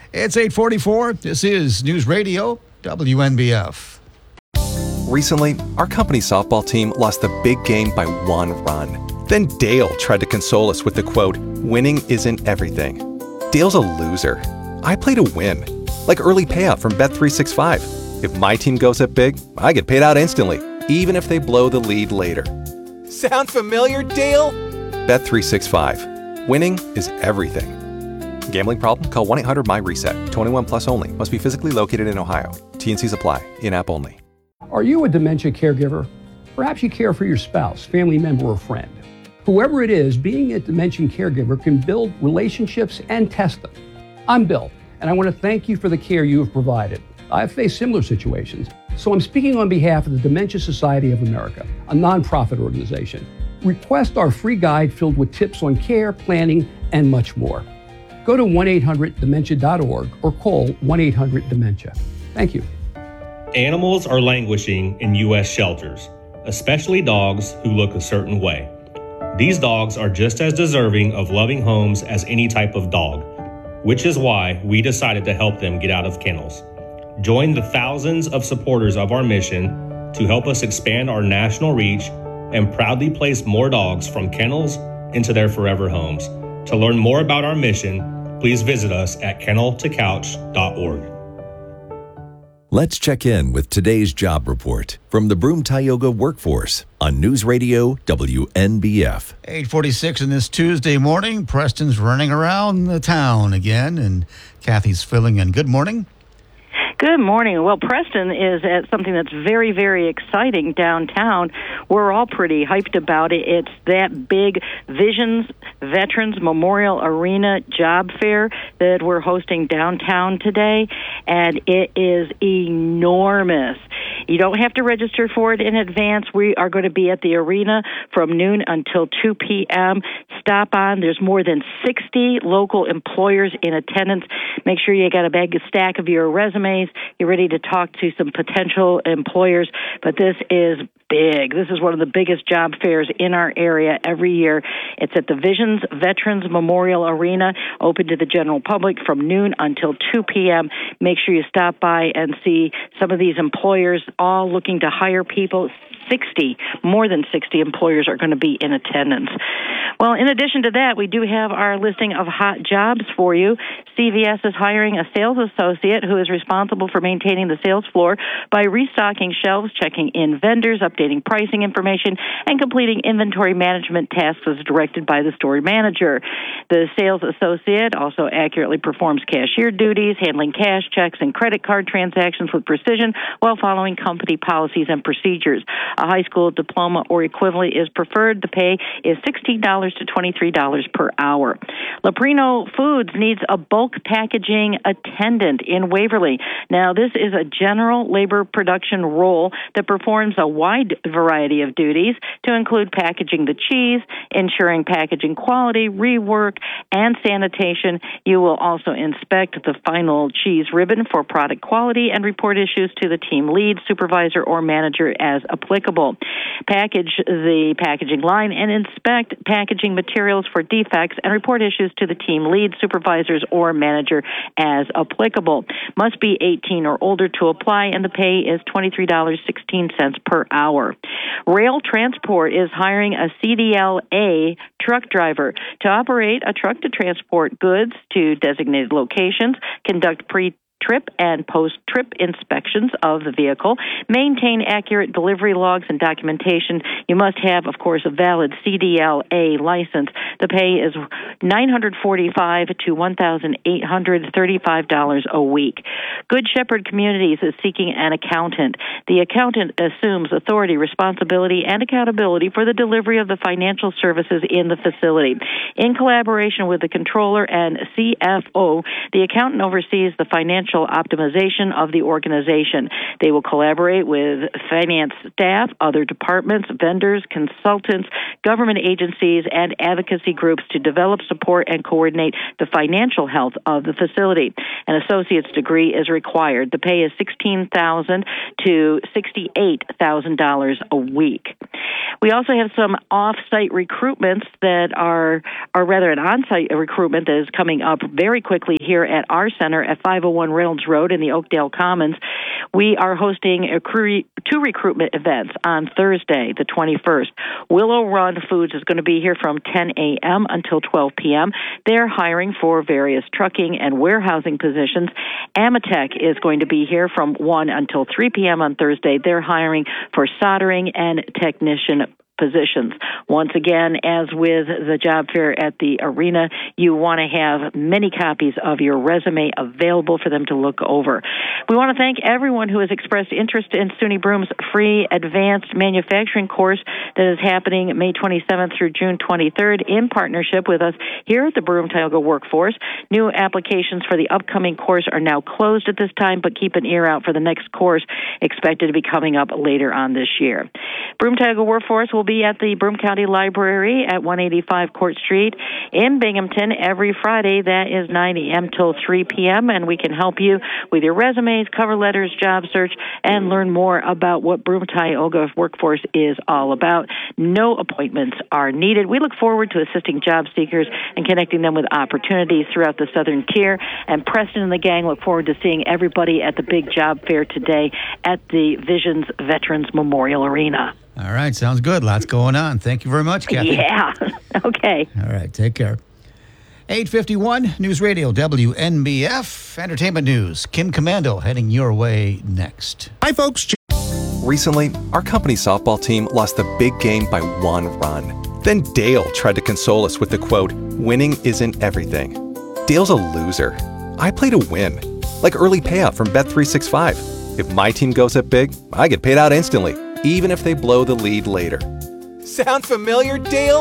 It's 8:44. This is News Radio WNBF. Recently, our company softball team lost the big game by 1 run. Then Dale tried to console us with the quote, "Winning isn't everything." Dale's a loser. I play to win. Like early payout from Bet365. If my team goes up big, I get paid out instantly, even if they blow the lead later. Sound familiar, Dale? Bet365. Winning is everything. Gambling problem? Call 1-800-MY-RESET. 21 plus only. Must be physically located in Ohio. T&Cs apply. In-app only. Are you a dementia caregiver? Perhaps you care for your spouse, family member, or friend. Whoever it is, being a dementia caregiver can build relationships and test them. I'm Bill, and I want to thank you for the care you have provided. I've faced similar situations, so I'm speaking on behalf of the Dementia Society of America, a nonprofit organization. Request our free guide filled with tips on care, planning, and much more. Go to 1-800-DEMENTIA.org or call 1-800-DEMENTIA. Thank you. Animals are languishing in U.S. shelters, especially dogs who look a certain way. These dogs are just as deserving of loving homes as any type of dog, which is why we decided to help them get out of kennels. Join the thousands of supporters of our mission to help us expand our national reach and proudly place more dogs from kennels into their forever homes. To learn more about our mission, please visit us at kenneltocouch.org. Let's check in with today's job report from the Broome Tioga Workforce on News Radio WNBF. 8:46 in this Tuesday morning. Preston's running around the town again, and Kathy's filling in. Good morning. Good morning. Well, Preston is at something that's very, very exciting downtown. We're all pretty hyped about it. It's that big Visions Veterans Memorial Arena job fair that we're hosting downtown today, and it is enormous. You don't have to register for it in advance. We are going to be at the arena from noon until 2 p.m. Stop on. There's more than 60 local employers in attendance. Make sure you got a stack of your resumes. You're ready to talk to some potential employers, but this is big. This is one of the biggest job fairs in our area every year. It's at the Visions Veterans Memorial Arena, open to the general public from noon until 2 p.m. Make sure you stop by and see some of these employers all looking to hire people. More than 60 employers are going to be in attendance. Well, in addition to that, we do have our listing of hot jobs for you. CVS is hiring a sales associate who is responsible for maintaining the sales floor by restocking shelves, checking in vendors, updating pricing information, and completing inventory management tasks as directed by the store manager. The sales associate also accurately performs cashier duties, handling cash checks and credit card transactions with precision while following company policies and procedures. A high school diploma or equivalent is preferred. The pay is $16 to $23 per hour. Leprino Foods needs a bulk packaging attendant in Waverly. Now, this is a general labor production role that performs a wide variety of duties to include packaging the cheese, ensuring packaging quality, rework, and sanitation. You will also inspect the final cheese ribbon for product quality and report issues to the team lead, supervisor, or manager as applicable. Package the packaging line and inspect packaging materials for defects and report issues to the team lead, supervisors, or manager as applicable. Must be 18 or older to apply, and the pay is $23.16 per hour. Rail Transport is hiring a CDLA truck driver to operate a truck to transport goods to designated locations, conduct pre-trip and post-trip inspections of the vehicle, maintain accurate delivery logs and documentation. You must have, of course, a valid CDLA license. The pay is $945 to $1,835 a week. Good Shepherd Communities is seeking an accountant. The accountant assumes authority, responsibility, and accountability for the delivery of the financial services in the facility. In collaboration with the controller and CFO, the accountant oversees the financial financial optimization of the organization. They will collaborate with finance staff, other departments, vendors, consultants, government agencies, and advocacy groups to develop, support, and coordinate the financial health of the facility. An associate's degree is required. The pay is $16,000 to $68,000 a week. We also have some off-site recruitments that are rather an on-site recruitment that is coming up very quickly here at our center at 501 Reynolds Road in the Oakdale Commons. We are hosting two recruitment events on Thursday, the 21st. Willow Run Foods is going to be here from 10 a.m. until 12 p.m. They're hiring for various trucking and warehousing positions. Amatec is going to be here from 1 until 3 p.m. on Thursday. They're hiring for soldering and technician positions. Once again, as with the job fair at the arena, you want to have many copies of your resume available for them to look over. We want to thank everyone who has expressed interest in SUNY Broom's free advanced manufacturing course that is happening May 27th through June 23rd in partnership with us here at the Broome Tioga Workforce. New applications for the upcoming course are now closed at this time, but keep an ear out for the next course expected to be coming up later on this year. Broome Tioga Workforce will be at the Broome County Library at 185 Court Street in Binghamton every Friday. That is 9 a.m. till 3 p.m., and we can help you with your resumes, cover letters, job search, and learn more about what Broome Tioga Workforce is all about. No appointments are needed. We look forward to assisting job seekers and connecting them with opportunities throughout the Southern Tier. And Preston and the gang look forward to seeing everybody at the big job fair today at the Visions Veterans Memorial Arena. All right, sounds good. Lots going on. Thank you very much, Kathy. Yeah, okay. All right, take care. 8:51 News Radio WNBF Entertainment News. Kim Commando heading your way next. Hi, folks. Recently, our company softball team lost the big game by 1 run. Then Dale tried to console us with the quote, "Winning isn't everything." Dale's a loser. I play to win, like early payout from Bet365. If my team goes up big, I get paid out instantly, even if they blow the lead later. Sound familiar, Dale?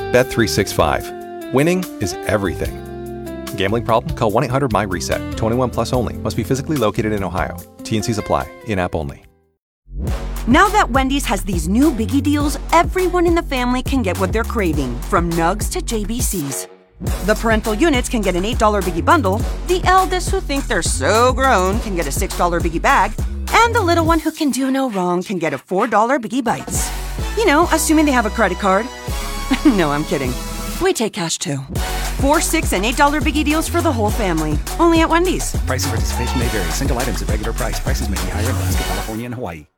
Bet365. Winning is everything. Gambling problem? Call 1-800-MY-RESET. 21 plus only. Must be physically located in Ohio. T&Cs apply. In-app only. Now that Wendy's has these new biggie deals, everyone in the family can get what they're craving, from nugs to JBCs. The parental units can get an $8 biggie bundle, the eldest who think they're so grown can get a $6 biggie bag, and the little one who can do no wrong can get a $4 biggie bites. You know, assuming they have a credit card. No, I'm kidding. We take cash too. 4, $6, and $8 biggie deals for the whole family. Only at Wendy's. Price and participation may vary. Single items at regular price. Prices may be higher in Alaska, California, and Hawaii.